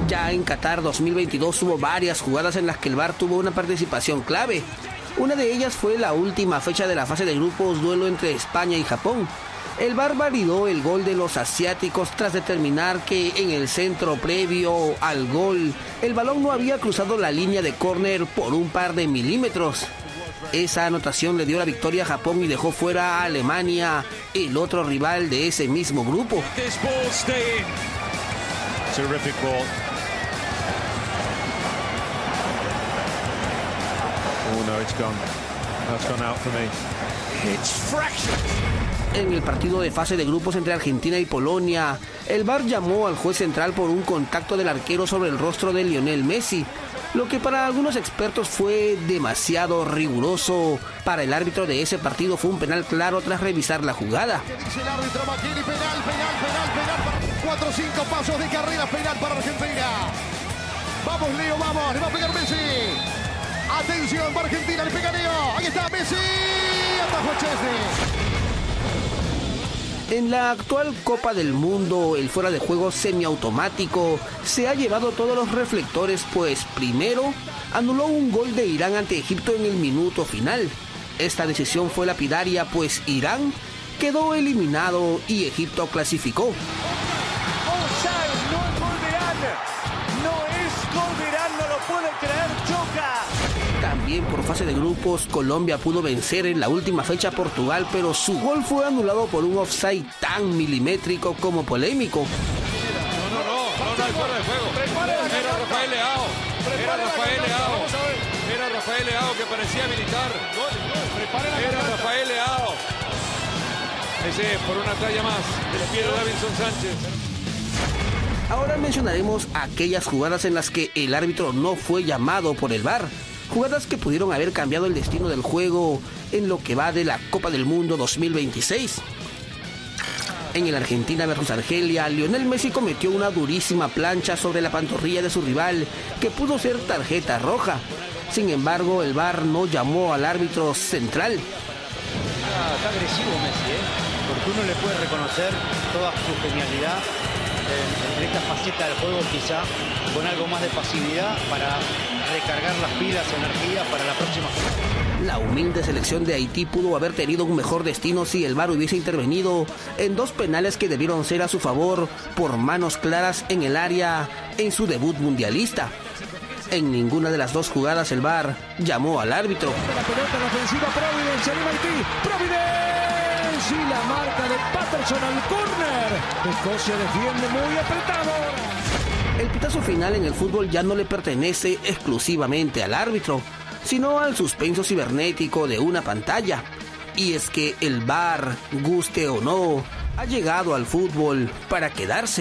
Ya en Qatar 2022 hubo varias jugadas en las que el VAR tuvo una participación clave. Una de ellas fue la última fecha de la fase de grupos, duelo entre España y Japón. El VAR validó el gol de los asiáticos tras determinar que en el centro previo al gol el balón no había cruzado la línea de córner por un par de milímetros. Esa anotación le dio la victoria a Japón y dejó fuera a Alemania, el otro rival de ese mismo grupo. En el partido de fase de grupos entre Argentina y Polonia, el VAR llamó al juez central por un contacto del arquero sobre el rostro de Lionel Messi, lo que para algunos expertos fue demasiado riguroso. Para el árbitro de ese partido fue un penal claro tras revisar la jugada. ¿Qué dice el árbitro Macchini? Penal. 4 o 5 pasos de carrera, penal para Argentina. Vamos, Leo, vamos, le va a pegar Messi. Atención para Argentina, le pega Leo. Ahí está Messi. Atajó Chesney. En la actual Copa del Mundo, el fuera de juego semiautomático se ha llevado todos los reflectores, pues primero anuló un gol de Irán ante Egipto en el minuto final. Esta decisión fue lapidaria, pues Irán quedó eliminado y Egipto clasificó. También por fase de grupos, Colombia pudo vencer en la última fecha a Portugal, pero su gol fue anulado por un offside tan milimétrico como polémico. No hay fuera de juego. Era Rafael Leao. Era Rafael Leao que parecía militar. Era Rafael Leao. Ese es por una talla más del Piero Davinson Sánchez. Ahora mencionaremos aquellas jugadas en las que el árbitro no fue llamado por el VAR. Jugadas que pudieron haber cambiado el destino del juego en lo que va de la Copa del Mundo 2026. En el Argentina versus Argelia, Lionel Messi cometió una durísima plancha sobre la pantorrilla de su rival, que pudo ser tarjeta roja. Sin embargo, el VAR no llamó al árbitro central. Está agresivo Messi, porque uno le puede reconocer toda su genialidad en esta faceta del juego, quizá con algo más de pasividad para recargar las pilas, energía para la próxima jornada. La humilde selección de Haití pudo haber tenido un mejor destino si el VAR hubiese intervenido en dos penales que debieron ser a su favor por manos claras en el área en su debut mundialista. En ninguna de las dos jugadas el VAR llamó al árbitro. La pelota en la ofensiva, Providence, anima Haití. Providence y la marca de Patterson al córner. Escocia defiende muy apretado. El pitazo final en el fútbol ya no le pertenece exclusivamente al árbitro, sino al suspenso cibernético de una pantalla. Y es que el VAR, guste o no, ha llegado al fútbol para quedarse.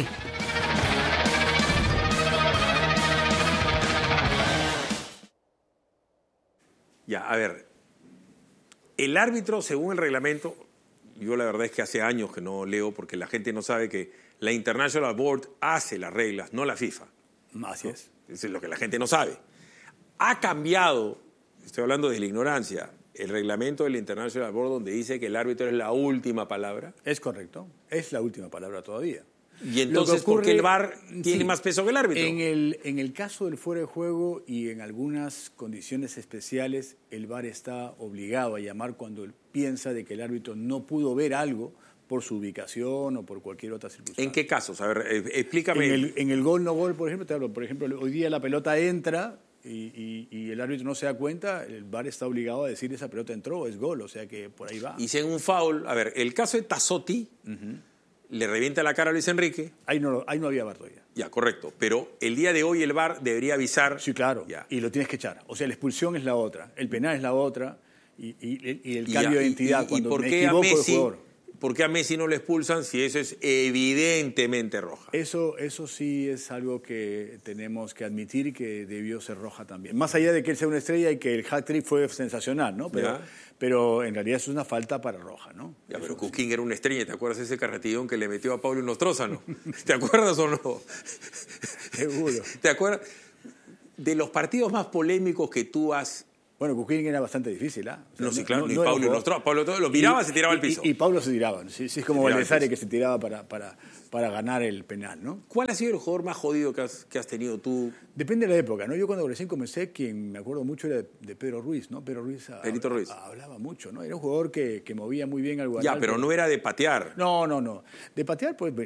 Ya, a ver, el árbitro, según el reglamento, yo la verdad es que hace años que no leo porque la gente no sabe que la International Board hace las reglas, no la FIFA. Así es. Eso es lo que la gente no sabe. Ha cambiado, estoy hablando de la ignorancia, el reglamento de la International Board donde dice que el árbitro es la última palabra. Es correcto, es la última palabra todavía. Y entonces, ¿por qué el VAR tiene más peso que el árbitro? En el caso del fuera de juego y en algunas condiciones especiales, el VAR está obligado a llamar cuando él piensa de que el árbitro no pudo ver algo por su ubicación o por cualquier otra circunstancia. ¿En qué casos? A ver, explícame. En el gol no gol, por ejemplo, te hablo, por ejemplo, hoy día la pelota entra y el árbitro no se da cuenta, el VAR está obligado a decir esa pelota entró, es gol, o sea que por ahí va. Y si en un foul, a ver, el caso de Tassotti, le revienta la cara a Luis Enrique. Ahí no había VAR todavía. Ya, correcto. Pero el día de hoy el VAR debería avisar. Sí, claro. Ya. Y lo tienes que echar. O sea, la expulsión es la otra, el penal es la otra y el cambio de identidad cuando ¿por me qué equivoco a Messi, de jugador. ¿Por qué a Messi no lo expulsan si eso es evidentemente roja? Eso sí es algo que tenemos que admitir que debió ser roja también. Más allá de que él sea una estrella y que el hat-trick fue sensacional, ¿no? Pero en realidad es una falta para roja, ¿no? Ya, pero Cooking era una estrella. ¿Te acuerdas de ese carretillón que le metió a Pablo Nostrózano? ¿Te acuerdas o no? Seguro. ¿Te acuerdas? De los partidos más polémicos que tú has Bueno, Cuquín era bastante difícil, ¿ah? O sea, No, sí, claro, no y era Pablo un Ilostró. Pablo lo miraba, se tiraba al piso. Y Pablo se tiraba. Sí, es como tiraba al Valdesare piso. que se tiraba para ganar el penal, ¿no? ¿Cuál ha sido el jugador más jodido que has tenido tú? Depende de la época, ¿no? Yo cuando recién comencé, quien me acuerdo mucho era de Pedro Ruiz, ¿no? Pedro Ruiz, Perito Ruiz. hablaba mucho, ¿no? Era un jugador que movía muy bien al Guadalajara. Ya, pero no era de patear. No. De patear, pues,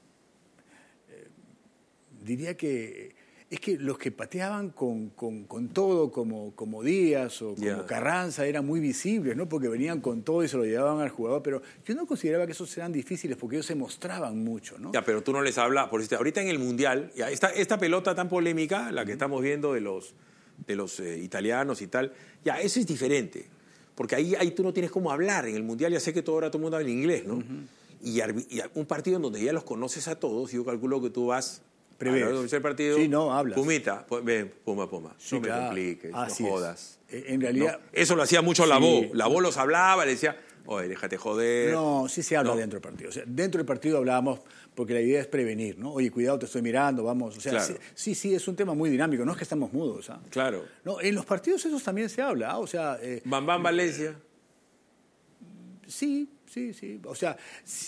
diría que es que los que pateaban con todo, como Díaz o como Carranza, eran muy visibles, ¿no? Porque venían con todo y se lo llevaban al jugador, pero yo no consideraba que esos eran difíciles porque ellos se mostraban mucho, ¿no? Ya, pero tú no les hablas. Por eso, ahorita en el Mundial, ya, esta pelota tan polémica, la que estamos viendo de los italianos y tal, ya, eso es diferente. Porque ahí tú no tienes cómo hablar. En el Mundial ya sé que ahora todo el mundo habla inglés, ¿no? Y un partido en donde ya los conoces a todos, yo calculo que tú vas... Prevés. El partido, Sí, no, hablas. Pumita, ven, Puma. Sí, No me claro. compliques, Así no es. jodas. En realidad... No, eso lo hacía mucho Sí. Lavó. Lavó los hablaba, le decía, oye, déjate joder. No, sí se habla No. dentro del partido. O sea, dentro del partido hablábamos porque la idea es prevenir, ¿no? Oye, cuidado, te estoy mirando, vamos. O sea, Claro. sí, es un tema muy dinámico. No es que estamos mudos, ¿ah? Claro. No, en los partidos esos también se habla, ¿ah? O sea... Bambam Valencia. Sí. O sea,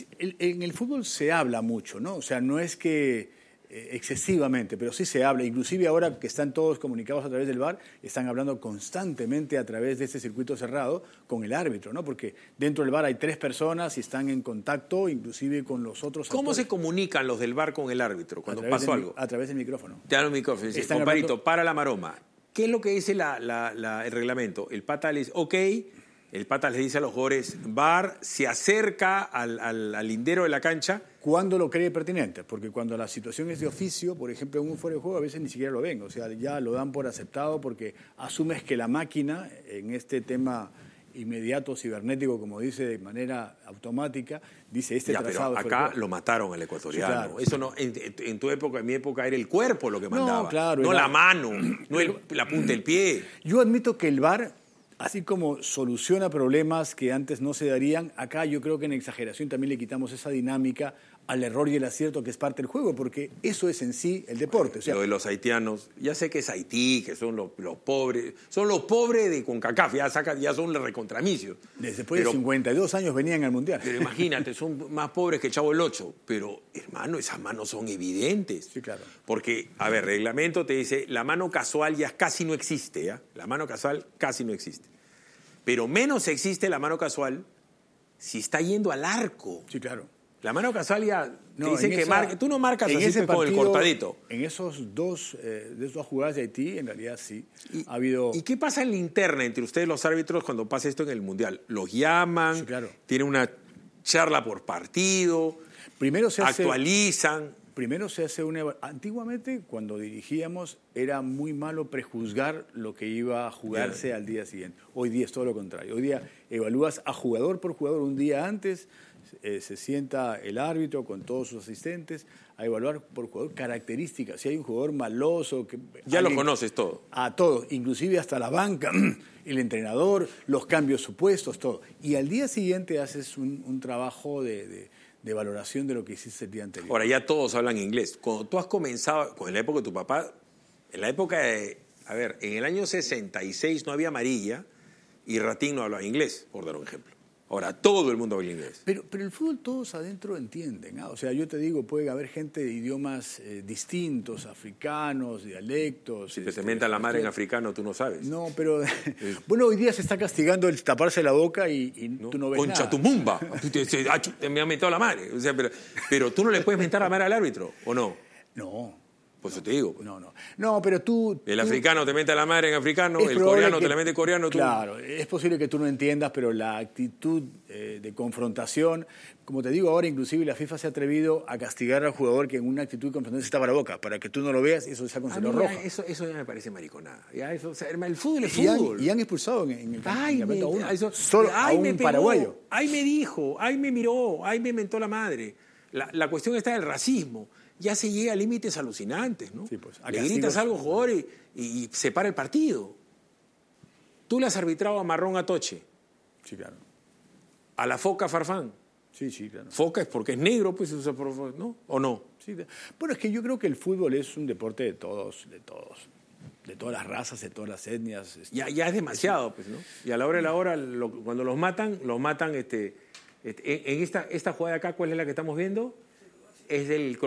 en el fútbol se habla mucho, ¿no? O sea, no es que excesivamente, pero sí se habla. Inclusive ahora que están todos comunicados a través del VAR, están hablando constantemente a través de este circuito cerrado con el árbitro, ¿no? Porque dentro del VAR hay 3 personas y están en contacto, inclusive con los otros ¿Cómo se actores. comunican los del VAR con el árbitro cuando A través pasó del- algo? A través del micrófono. Te dan un micrófono y dice, Están compadrito, hablando- para la maroma. ¿Qué es lo que dice el reglamento? El pata le dice, ok, el pata le dice a los jugadores, VAR se acerca al lindero de la cancha. Cuando lo cree pertinente, porque cuando la situación es de oficio, por ejemplo, en un fuera de juego, a veces ni siquiera lo ven, o sea, ya lo dan por aceptado porque asumes que la máquina, en este tema inmediato, cibernético, como dice, de manera automática, dice este Ya, pero trazado es fuera de acá juego. lo mataron al ecuatoriano. Sí, claro. Eso no, en tu época, en mi época, era el cuerpo lo que mandaba. claro, no era- la mano, no la punta del pie. Yo admito que el VAR, así como soluciona problemas que antes no se darían, acá yo creo que en exageración también le quitamos esa dinámica al error y el acierto que es parte del juego, porque eso es en sí el deporte. O sea, Lo de los haitianos, ya sé que es Haití, que son los pobres, son los pobres de CONCACAF, ya son los recontramicios. después de 52 años venían al Mundial. Pero imagínate, son más pobres que Chavo el Ocho. Pero, hermano, esas manos son evidentes. Sí, claro. Porque, a ver, reglamento te dice, la mano casual ya casi no existe, ¿ya? La mano casual casi no existe. Pero menos existe la mano casual si está yendo al arco. Sí, claro. La mano casual ya te No, dicen en que esa- marca. Tú no marcas en así ese con el partido, cortadito. En esos dos jugadas de Haití, en realidad sí. Ha habido... ¿Y qué pasa en la interna entre ustedes los árbitros cuando pasa esto en el Mundial? ¿Los llaman? Sí, claro. ¿Tienen una charla por partido? Primero se hace... ¿Actualizan? Primero se hace una... Antiguamente, cuando dirigíamos, era muy malo prejuzgar lo que iba a jugarse al día siguiente. Hoy día es todo lo contrario. Hoy día evalúas a jugador por jugador un día antes, se sienta el árbitro con todos sus asistentes a evaluar por jugador características. Si hay un jugador maloso... Ya lo alguien- conoces todo. A todos, inclusive hasta la banca, el entrenador, los cambios supuestos, todo. Y al día siguiente haces un trabajo de valoración de lo que hiciste el día anterior. Ahora ya todos hablan inglés. Cuando tú has comenzado, en la época de tu papá, en la época de, a ver, en el año 66 no había amarilla y Ratín no hablaba inglés, por dar un ejemplo. Ahora todo el mundo habla inglés. Pero el fútbol todos adentro entienden, ¿ah? O sea, yo te digo, puede haber gente de idiomas distintos, africanos, dialectos. Si te mentan la madre en africano, tú no sabes. No, pero bueno, hoy día se está castigando el taparse la boca y tú no ves Concha nada. tu mumba. Me ha mentado la madre. O sea, pero tú no le puedes mentar la madre al árbitro, ¿o no? No, Por eso te digo. Pues. no, pero tú... El tú- africano te mete a la madre en africano, Es el probable coreano que- te la mete en coreano. Tú... Claro, es posible que tú no entiendas, pero la actitud de confrontación, como te digo ahora, inclusive la FIFA se ha atrevido a castigar al jugador que en una actitud de confrontación se tapa la boca, para que tú no lo veas y eso sea A mí considerado ya roja. eso ya me parece mariconada. Ya eso, o sea, el fútbol es Y fútbol. han expulsado en el Ay, campeonato a uno. eso- Solo a ay, un me pegó, paraguayo. Ay, me dijo, ay, me miró, ay, me mentó la madre. La cuestión está del racismo. Ya se llega a límites alucinantes, ¿no? Sí, pues, a Le castigos- gritas algo al jugador y se para el partido. Tú le has arbitrado a Marrón Atoche, Sí, claro. a la Foca Farfán. Sí, claro. Foca es porque es negro, pues, ¿no? ¿O no? Sí, bueno, es que yo creo que el fútbol es un deporte de todos. de todas las razas, de todas las etnias. Ya es demasiado, pues, ¿no? Y a la hora de la hora, cuando los matan en esta jugada de acá, ¿cuál es la que estamos viendo? Es del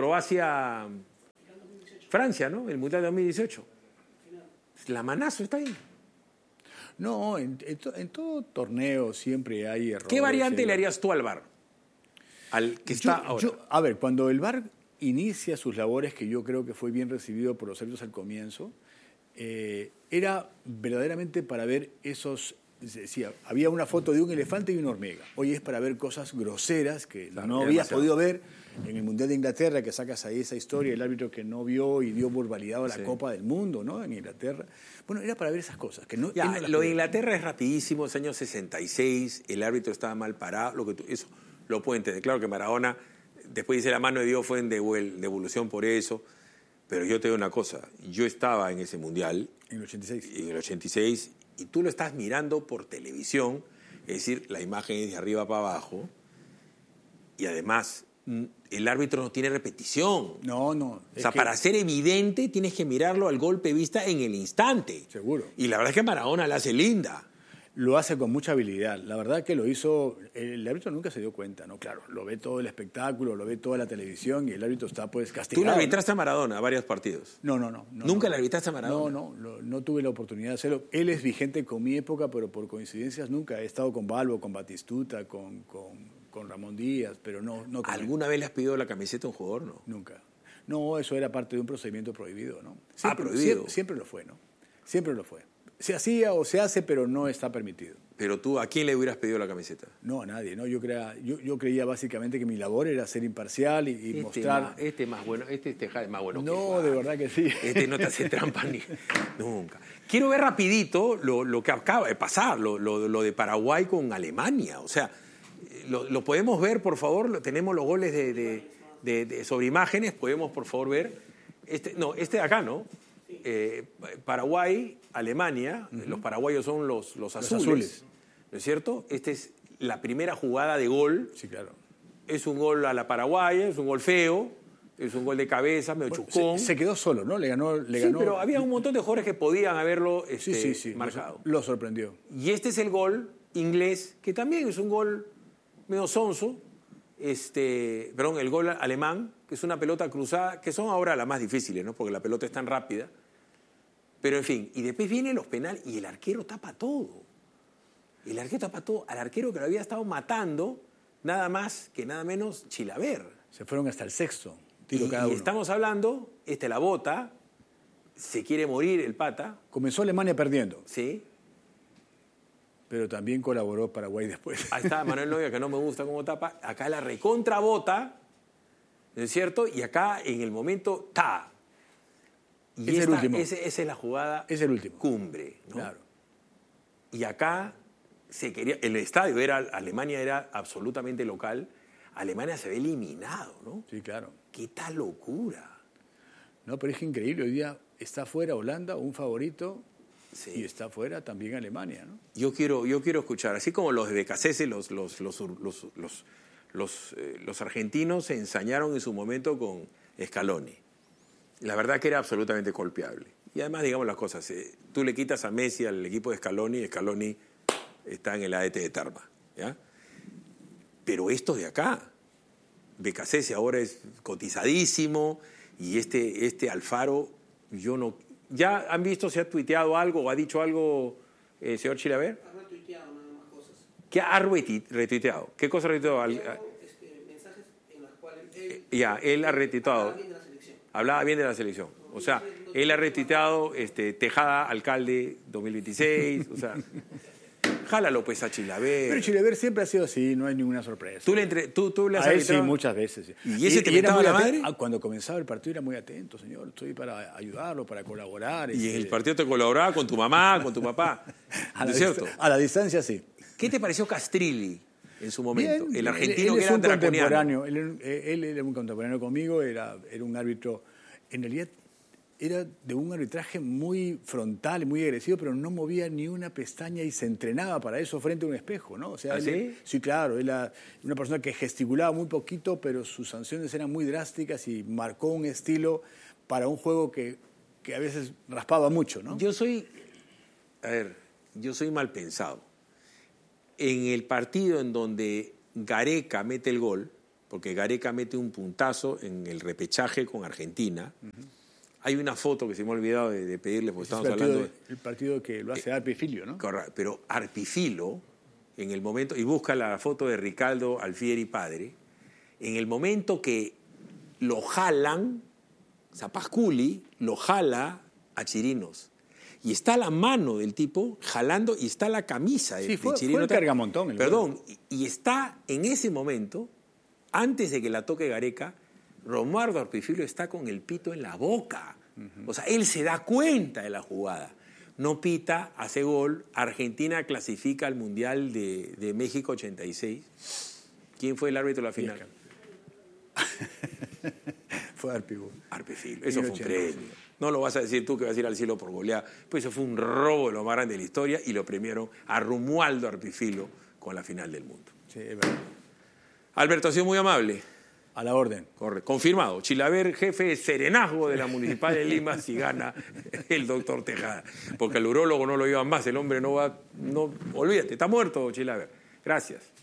Croacia-Francia, ¿no? El Mundial de 2018. La manazo está ahí. No, en todo torneo siempre hay errores. ¿Qué variante le harías tú al VAR? Al que está ahora. A ver, cuando el VAR inicia sus labores, que yo creo que fue bien recibido por los árbitros al comienzo, era verdaderamente para ver esos... Decía, había una foto de un elefante y una hormiga. Hoy es para ver cosas groseras que no habías podido ver en el Mundial de Inglaterra, que sacas ahí esa historia, el árbitro que no vio y dio por validado la Copa del Mundo, ¿no? En Inglaterra. Bueno, era para ver esas cosas. Que no, lo de Inglaterra es rapidísimo, es año 66, el árbitro estaba mal parado, eso lo puedo entender. Claro que Maradona, después dice la mano de Dios, fue en devolución por eso, pero yo te digo una cosa, yo estaba en ese Mundial. En el 86. En el 86, y tú lo estás mirando por televisión, es decir, la imagen es de arriba para abajo, y además el árbitro no tiene repetición. No. O sea, para ser evidente tienes que mirarlo al golpe de vista en el instante. Seguro. Y la verdad es que Maradona la hace linda. Lo hace con mucha habilidad. La verdad que lo hizo... El árbitro nunca se dio cuenta, ¿no? Claro, lo ve todo el espectáculo, lo ve toda la televisión y el árbitro está pues castigado. ¿Tú le arbitraste a Maradona a varios partidos? No. ¿Nunca le arbitraste a Maradona? No tuve la oportunidad de hacerlo. Él es vigente con mi época, pero por coincidencias nunca. He estado con Balbo, con Batistuta, con Ramón Díaz, pero no con ¿Alguna vez le has pedido la camiseta a un jugador? No. Nunca. No, eso era parte de un procedimiento prohibido, ¿no? Prohibido. Siempre lo fue, ¿no? Siempre lo fue. Se hacía o se hace, pero no está permitido. Pero tú, ¿a quién le hubieras pedido la camiseta? No, a nadie, ¿no? Yo creía básicamente que mi labor era ser imparcial y mostrar... Este es más bueno No, de verdad que sí. Este no te hace trampa ni... Nunca. Quiero ver rapidito lo que acaba de pasar, lo de Paraguay con Alemania. O sea, lo podemos ver, por favor. Tenemos los goles sobre imágenes. Podemos, por favor, ver. Este de acá, ¿no? Paraguay, Alemania, los paraguayos son los azules, ¿no es cierto? Esta es la primera jugada de gol. Sí, claro. Es un gol a la paraguaya, es un gol feo, es un gol de cabeza, medio chucón. Se quedó solo, ¿no? Le ganó. Pero había un montón de jugadores que podían haberlo marcado. Lo sorprendió. Y este es el gol inglés, que también es un gol medio sonso. El gol alemán, que es una pelota cruzada, que son ahora las más difíciles, ¿no? Porque la pelota es tan rápida. Pero, en fin, y después vienen los penales y el arquero tapa todo. El arquero tapa todo al arquero que lo había estado matando, nada más que nada menos Chilaver. Se fueron hasta el sexto, tiro cada uno. Y estamos hablando, la bota, se quiere morir el pata. Comenzó Alemania perdiendo. Sí. Pero también colaboró Paraguay después. Ahí está Manuel Neuer, que no me gusta cómo tapa. Acá la recontrabota, ¿no es cierto? Y acá, en el momento, Y es el último. Esa es la jugada es el último. Cumbre, ¿no? Claro. Y acá el estadio Alemania era absolutamente local. Alemania se ve eliminado, ¿no? Sí, claro. ¡Qué tal locura! No, pero es increíble. Hoy día está fuera Holanda, un favorito, sí. Y está fuera también Alemania, ¿no? Yo quiero escuchar, así como los de Becasese, los argentinos se ensañaron en su momento con Scaloni. La verdad que era absolutamente colpeable. Y además, digamos las cosas, tú le quitas a Messi al equipo de Scaloni está en el ADT de Tarma, ¿ya? Pero estos de acá, Becasese ahora es cotizadísimo, y este Alfaro, yo no... ¿Ya han visto si ha tuiteado algo o ha dicho algo, señor Chilaver? Ha retuiteado nada más cosas. ¿Qué ha retuiteado? ¿Qué cosa ha retuiteado? Mensajes en los cuales él ha retuiteado. Hablaba bien de la selección. O sea, él ha retuiteado Tejada, alcalde 2026. O sea, jálalo pues a Chilaver. Pero Chilaver siempre ha sido así, no hay ninguna sorpresa. ¿Tú le has arbitrado? Sí, muchas veces. Sí. ¿Y ese te metaba la madre? Cuando comenzaba el partido era muy atento, señor. Estoy para ayudarlo, para colaborar. Y en el partido te colaboraba con tu mamá, con tu papá. ¿No es cierto? A la distancia, sí. ¿Qué te pareció Castrilli en su momento? Bien, el argentino él que era un contemporáneo. draconiano. Él era un contemporáneo conmigo, era un árbitro. En realidad era de un arbitraje muy frontal, muy agresivo, pero no movía ni una pestaña y se entrenaba para eso frente a un espejo, ¿no? O sea, ¿sí? Sí, claro. Era una persona que gesticulaba muy poquito, pero sus sanciones eran muy drásticas y marcó un estilo para un juego que que a veces raspaba mucho, ¿no? Yo soy mal pensado. En el partido en donde Gareca mete el gol, porque Gareca mete un puntazo en el repechaje con Argentina, hay una foto que se me ha olvidado de pedirle, porque estamos hablando... El partido que lo hace Arpifilo, ¿no? Correcto, pero Arpifilo, en el momento, y busca la foto de Ricardo Alfieri padre, en el momento que lo jalan, Zapasculi lo jala a Chirinos. Y está la mano del tipo jalando y está la camisa de fue Chirinos. el Cargamontón. Perdón, y está en ese momento, antes de que la toque Gareca, Romualdo Arpifilo está con el pito en la boca. O sea, él se da cuenta de la jugada. No pita, hace gol. Argentina clasifica al Mundial de México 86. ¿Quién fue el árbitro de la final? Fue Arpifilo. Eso fue un premio. No lo vas a decir tú que vas a ir al cielo por goleada. Pues eso fue un robo de lo más grande de la historia y lo premiaron a Romualdo Arpifilo con la final del mundo. Sí, es verdad. Alberto, ha sido muy amable. A la orden. Correcto. Confirmado. Chilaver, jefe de serenazgo de la Municipal de Lima, si gana el doctor Tejada. Porque el urólogo no lo lleva más. El hombre no va... No, olvídate, está muerto Chilaver. Gracias.